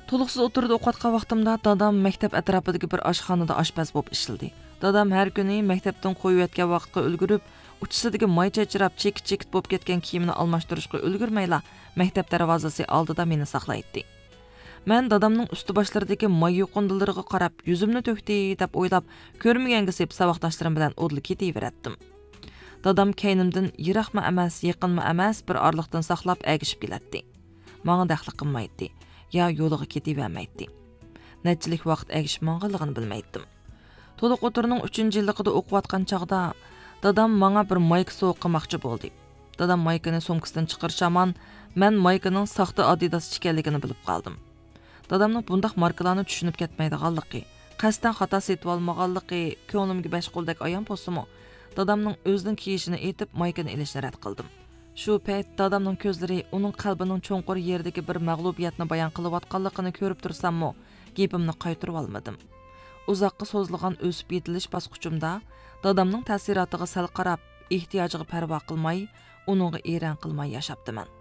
To'liqsiz o'tirib o'qiyotgan vaqtimda dadam maktab atrofidagi bir oshxonada oshpaz bo'lib ishlaydi. Dadam har kuni maktabdan qo'yib yotgan vaqtga ulgurib, uchisidagi moy chachirab, chekit bo'lib ketgan kiyimini almashtirishga ulgurmayla maktab darvozasi oldida meni saqlaydi. Men dadamning usti boshlaridagi moy yuqundilariga qarab, yuzimni to'kdi deb o'ylab, ko'rmaganga sep savoqdoshlarim bilan o'dli ketaveratdim. Dadam kaynimdan yiroqmi emas, yaqinmi emas bir orliqdan saqlab agishib keladi. Menga daxli qilmaydi. Ya yo'liga ketavermaydi. Nechilik vaqt agishmanganligini bilmaydim. To'liq o'tirning 3-yilligida o'qiyotgan chaqda dadam menga bir mayka sovuq qilmoqchi bo'ldi. Dadam maykani so'mkasidan chiqarishaman, men maykaning saxta Adidas ekanligini bilib qoldim. Dadamning bundaq markalarni tushunib ketmaydiganligi, qasddan xato setib olmaganligi ko'nglimga besh qo'ldek ayon bo'lsa-mu, dadamning o'zining kiyishini aytib maykani ilishni rad qildim. Shu payt dadamning ko'zlari uning qalbining cho'nqur yeridagi bir mag'lubiyatni bayon qilayotganligini ko'rib tursam-mu, gapimni qaytarib olmadim. Uzoqqa so'zilgan o'sib yetilish bosqichimda dadamning ta'siriga sal qarab, ehtiyojiga parvo qilmay, uningga eran qilmay yashapdiman.